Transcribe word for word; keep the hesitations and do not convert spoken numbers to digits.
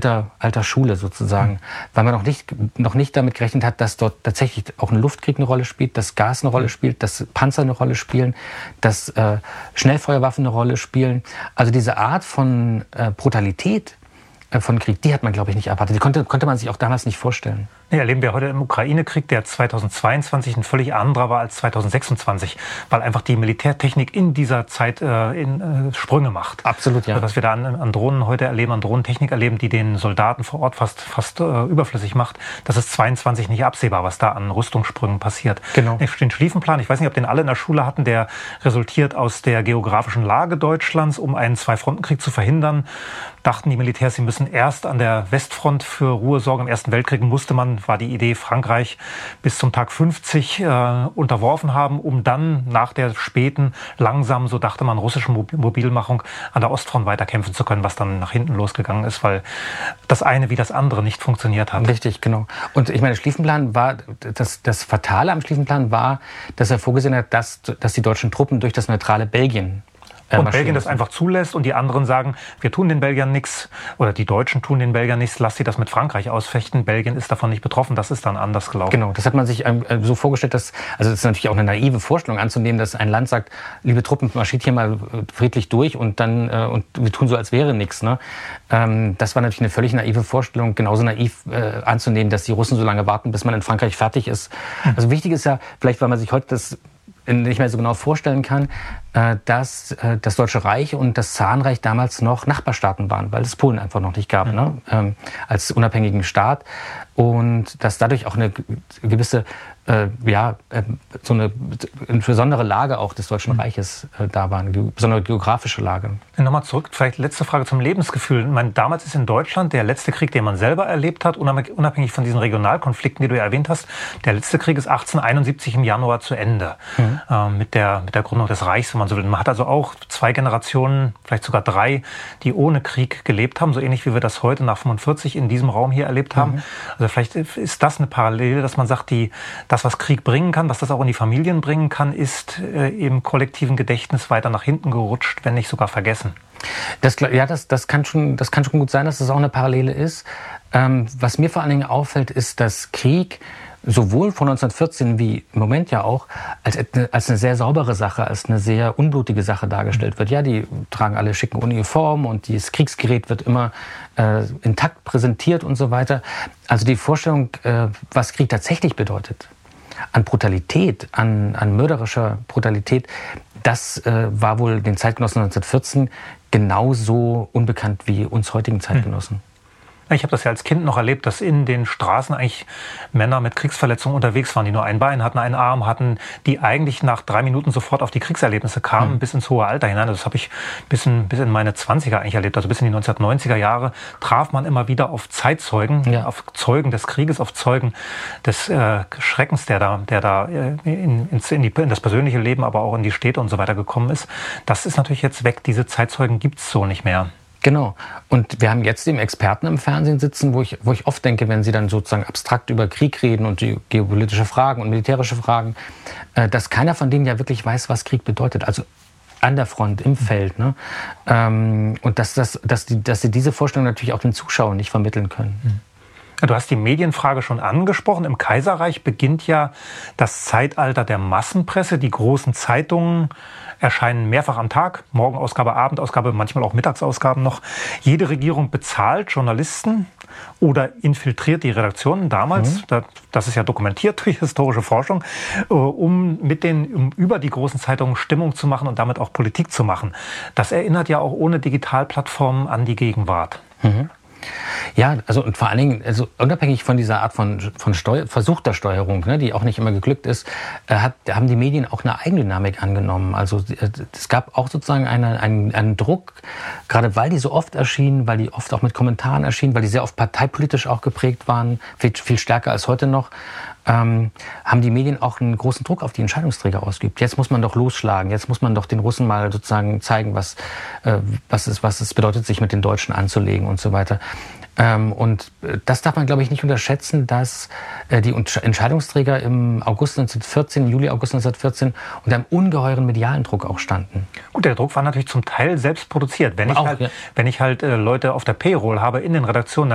alter, alter Schule sozusagen, mhm. weil man noch nicht, noch nicht damit gerechnet hat, dass dort tatsächlich auch ein Luftkrieg eine Rolle spielt, dass Gas eine Rolle spielt, dass Panzer eine Rolle spielen, dass äh, Schnellfeuerwaffen eine Rolle spielen. Also diese Art von äh, Brutalität äh, von Krieg, die hat man, glaube ich, nicht erwartet. Die konnte, konnte man sich auch damals nicht vorstellen. Ja, erleben wir heute im Ukraine-Krieg, der zweitausendzweiundzwanzig ein völlig anderer war als zweitausendsechsundzwanzig, weil einfach die Militärtechnik in dieser Zeit äh, in, äh, Sprünge macht. Absolut, ja. Also, was wir da an, an Drohnen heute erleben, an Drohnentechnik erleben, die den Soldaten vor Ort fast, fast äh, überflüssig macht, das ist zweiundzwanzig nicht absehbar, was da an Rüstungssprüngen passiert. Genau. Den Schlieffenplan, ich weiß nicht, ob den alle in der Schule hatten, der resultiert aus der geografischen Lage Deutschlands, um einen Zwei-Fronten-Krieg zu verhindern. Dachten die Militärs, sie müssen erst an der Westfront für Ruhe sorgen. Im Ersten Weltkrieg musste man, war die Idee, Frankreich bis zum Tag fünfzig äh, unterworfen haben, um dann nach der späten, langsamen, so dachte man, russischen Mobilmachung an der Ostfront weiterkämpfen zu können, was dann nach hinten losgegangen ist, weil das eine wie das andere nicht funktioniert hat. Richtig, genau. Und ich meine, Schlieffenplan war, das, das Fatale am Schlieffenplan war, dass er vorgesehen hat, dass, dass die deutschen Truppen durch das neutrale Belgien Und Belgien das einfach zulässt und die anderen sagen, wir tun den Belgiern nichts oder die Deutschen tun den Belgiern nichts, lass sie das mit Frankreich ausfechten. Belgien ist davon nicht betroffen, das ist dann anders gelaufen. Genau, das hat man sich ähm, so vorgestellt, dass, also das ist natürlich auch eine naive Vorstellung anzunehmen, dass ein Land sagt, liebe Truppen, marschiert hier mal friedlich durch und dann äh, und wir tun so, als wäre nichts. Ne? Ähm, das war natürlich eine völlig naive Vorstellung, genauso naiv äh, anzunehmen, dass die Russen so lange warten, bis man in Frankreich fertig ist. Mhm. Also wichtig ist ja, vielleicht weil man sich heute das nicht mehr so genau vorstellen kann, dass das Deutsche Reich und das Zarenreich damals noch Nachbarstaaten waren, weil es Polen einfach noch nicht gab, mhm. ne? ähm, als unabhängigen Staat. Und dass dadurch auch eine gewisse, äh, ja, äh, so eine, eine besondere Lage auch des Deutschen mhm. Reiches äh, da war, eine besondere geografische Lage. Nochmal zurück, vielleicht letzte Frage zum Lebensgefühl. Ich meine, damals ist in Deutschland der letzte Krieg, den man selber erlebt hat, unabhängig von diesen Regionalkonflikten, die du ja erwähnt hast, der letzte Krieg ist achtzehnhunderteinundsiebzig im Januar zu Ende, mhm. äh, mit, der, mit der Gründung des Reichs, wenn man so will. Man hat also auch zwei Generationen, vielleicht sogar drei, die ohne Krieg gelebt haben, so ähnlich wie wir das heute nach fünfundvierzig in diesem Raum hier erlebt haben. Mhm. Also vielleicht ist das eine Parallele, dass man sagt, die, das, was Krieg bringen kann, was das auch in die Familien bringen kann, ist äh, im kollektiven Gedächtnis weiter nach hinten gerutscht, wenn nicht sogar vergessen. Das, ja, das, das, kann schon, das kann schon gut sein, dass das auch eine Parallele ist. Ähm, was mir vor allen Dingen auffällt, ist, dass Krieg sowohl von neunzehnhundertvierzehn wie im Moment ja auch als, als eine sehr saubere Sache, als eine sehr unblutige Sache dargestellt wird. Ja, die tragen alle schicken Uniformen und das Kriegsgerät wird immer äh, intakt präsentiert und so weiter. Also die Vorstellung, äh, was Krieg tatsächlich bedeutet, an Brutalität, an, an mörderischer Brutalität, das äh, war wohl den Zeitgenossen neunzehnhundertvierzehn genauso unbekannt wie uns heutigen Zeitgenossen. Hm. Ich habe das ja als Kind noch erlebt, dass in den Straßen eigentlich Männer mit Kriegsverletzungen unterwegs waren, die nur ein Bein hatten, einen Arm hatten, die eigentlich nach drei Minuten sofort auf die Kriegserlebnisse kamen, mhm. bis ins hohe Alter hinein. Also das habe ich bis in, bis in meine Zwanziger eigentlich erlebt. Also bis in die neunzehnhundertneunziger Jahre traf man immer wieder auf Zeitzeugen, ja. auf Zeugen des Krieges, auf Zeugen des äh, Schreckens, der da, der da äh, in, ins, in, die, in das persönliche Leben, aber auch in die Städte und so weiter gekommen ist. Das ist natürlich jetzt weg. Diese Zeitzeugen gibt es so nicht mehr. Genau. Und wir haben jetzt eben Experten im Fernsehen sitzen, wo ich, wo ich oft denke, wenn sie dann sozusagen abstrakt über Krieg reden und die geopolitische Fragen und militärische Fragen, äh, dass keiner von denen ja wirklich weiß, was Krieg bedeutet. Also an der Front, im Feld. Ne? Ähm, und dass, das, dass, die, dass sie diese Vorstellung natürlich auch den Zuschauern nicht vermitteln können. Du hast die Medienfrage schon angesprochen. Im Kaiserreich beginnt ja das Zeitalter der Massenpresse. Die großen Zeitungen erscheinen mehrfach am Tag. Morgenausgabe, Abendausgabe, manchmal auch Mittagsausgaben noch. Jede Regierung bezahlt Journalisten oder infiltriert die Redaktionen damals. Mhm. Das ist ja dokumentiert durch historische Forschung, um mit den, um über die großen Zeitungen Stimmung zu machen und damit auch Politik zu machen. Das erinnert ja auch ohne Digitalplattformen an die Gegenwart. Mhm. Ja, also und vor allen Dingen, also unabhängig von dieser Art von, von Steu- versuchter Steuerung, ne, die auch nicht immer geglückt ist, äh, hat, haben die Medien auch eine Eigendynamik angenommen. Also äh, es gab auch sozusagen eine, einen, einen Druck, gerade weil die so oft erschienen, weil die oft auch mit Kommentaren erschienen, weil die sehr oft parteipolitisch auch geprägt waren, viel, viel stärker als heute noch. Ähm, haben die Medien auch einen großen Druck auf die Entscheidungsträger ausgeübt. Jetzt muss man doch losschlagen, jetzt muss man doch den Russen mal sozusagen zeigen, was, äh, was, es, was es bedeutet, sich mit den Deutschen anzulegen und so weiter. Ähm, und das darf man, glaube ich, nicht unterschätzen, dass äh, die Entscheidungsträger im August neunzehnhundertvierzehn, Juli, August neunzehnhundertvierzehn unter einem ungeheuren medialen Druck auch standen. Gut, der Druck war natürlich zum Teil selbst produziert. Wenn ich auch, halt, ja. wenn ich halt äh, Leute auf der Payroll habe in den Redaktionen,